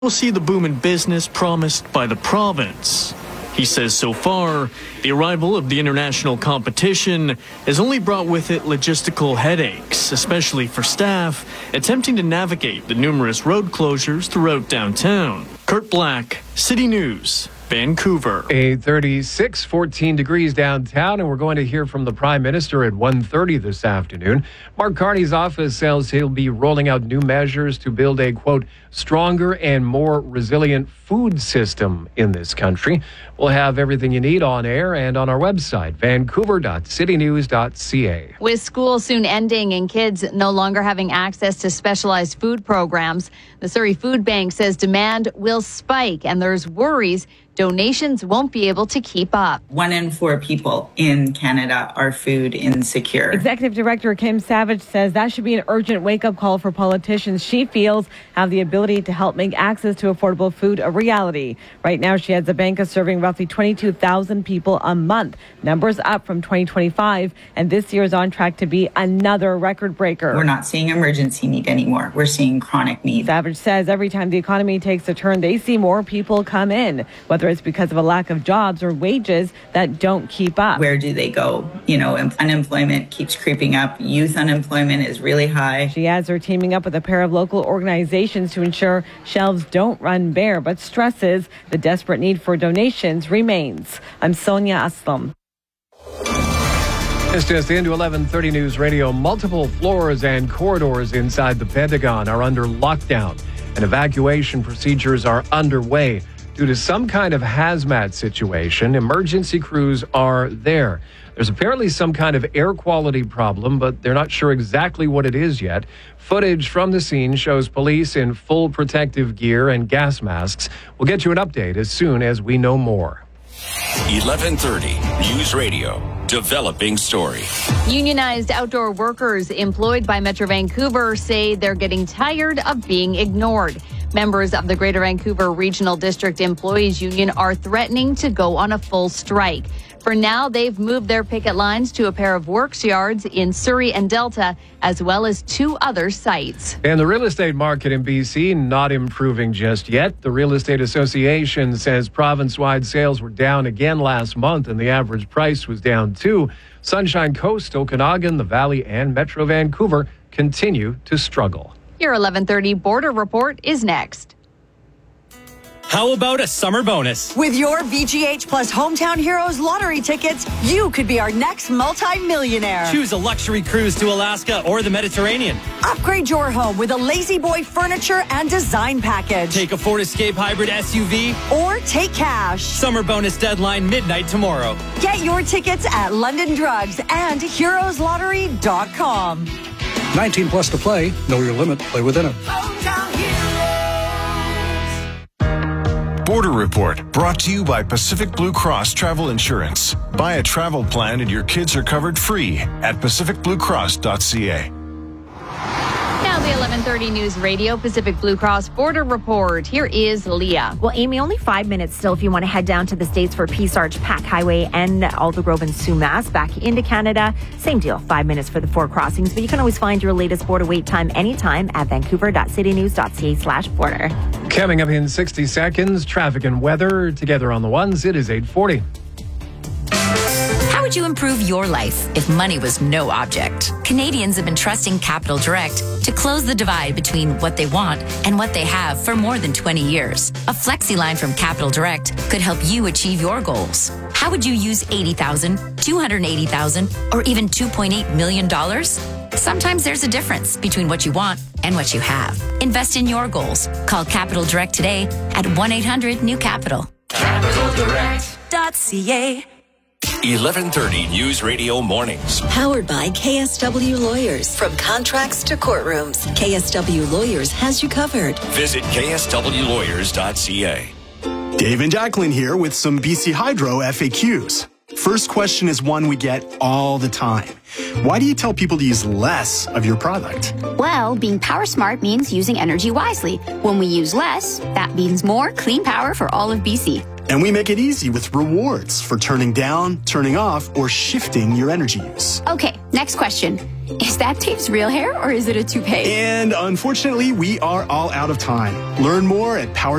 We'll see the boom in business promised by the province. He says so far, the arrival of the international competition has only brought with it logistical headaches, especially for staff attempting to navigate the numerous road closures throughout downtown. Kurt Black, City News, Vancouver. 8:36, 14 degrees downtown, and we're going to hear from the Prime Minister at 1:30 this afternoon. Mark Carney's office says he'll be rolling out new measures to build a, quote, stronger and more resilient food system in this country. We'll have everything you need on air and on our website, vancouver.citynews.ca. With school soon ending and kids no longer having access to specialized food programs, the Surrey Food Bank says demand will spike, and there's worries donations won't be able to keep up. 1 in 4 people in Canada are food insecure. Executive Director Kim Savage says that should be an urgent wake-up call for politicians she feels have the ability to help make access to affordable food a reality. Right now, she heads a bank of serving roughly 22,000 people a month. Numbers up from 2025, and this year is on track to be another record breaker. We're not seeing emergency need anymore. We're seeing chronic need. Savage says every time the economy takes a turn, they see more people come in, whether it's because of a lack of jobs or wages that don't keep up. Where do they go? You know, unemployment keeps creeping up. Youth unemployment is really high. She adds they're teaming up with a pair of local organizations to ensure shelves don't run bare, but stresses the desperate need for donations remains. I'm Sonia Aslam. It's just into 11:30 News Radio. Multiple floors and corridors inside the Pentagon are under lockdown, and evacuation procedures are underway. Due to some kind of hazmat situation, emergency crews are there. There's apparently some kind of air quality problem, but they're not sure exactly what it is yet. Footage from the scene shows police in full protective gear and gas masks. We'll get you an update as soon as we know more. 11:30 News Radio. Developing story. Unionized outdoor workers employed by Metro Vancouver say they're getting tired of being ignored. Members of the Greater Vancouver Regional District Employees Union are threatening to go on a full strike. For now, they've moved their picket lines to a pair of works yards in Surrey and Delta, as well as 2 other sites. And the real estate market in BC not improving just yet. The Real Estate Association says province-wide sales were down again last month, and the average price was down too. Sunshine Coast, Okanagan, the Valley, and Metro Vancouver continue to struggle. Your 11:30 Border Report is next. How about a summer bonus? With your VGH Plus Hometown Heroes lottery tickets, you could be our next multi-millionaire. Choose a luxury cruise to Alaska or the Mediterranean. Upgrade your home with a Lazy Boy furniture and design package. Take a Ford Escape Hybrid SUV. Or take cash. Summer bonus deadline midnight tomorrow. Get your tickets at London Drugs and heroeslottery.com. 19 plus to play. Know your limit. Play within it. Border Report brought to you by Pacific Blue Cross Travel Insurance. Buy a travel plan and your kids are covered free at pacificbluecross.ca. Now the 11:30 News Radio Pacific Blue Cross Border Report. Here is Leah. Well, Amy, only 5 minutes still if you want to head down to the States for Peace Arch, Pack Highway, and Aldergrove and Sumas back into Canada. Same deal, 5 minutes for the 4 crossings, but you can always find your latest border wait time anytime at vancouver.citynews.ca/border. Coming up in 60 seconds, traffic and weather together on the ones. It is 8:40. How would you improve your life if money was no object? Canadians have been trusting Capital Direct to close the divide between what they want and what they have for more than 20 years. A flexi line from Capital Direct could help you achieve your goals. How would you use $80,000, $280,000, or even $2.8 million? Sometimes there's a difference between what you want and what you have. Invest in your goals. Call Capital Direct today at 1-800-NEW-CAPITAL. CapitalDirect.ca. 11:30 News Radio Mornings. Powered by KSW Lawyers. From contracts to courtrooms, KSW Lawyers has you covered. Visit kswlawyers.ca. Dave and Jacqueline here with some BC Hydro FAQs. First question is one we get all the time. Why do you tell people to use less of your product? Well, being power smart means using energy wisely. When we use less, that means more clean power for all of BC. And we make it easy with rewards for turning down, turning off, or shifting your energy use. Okay, next question. Is that Dave's real hair or is it a toupee? And unfortunately, we are all out of time. Learn more at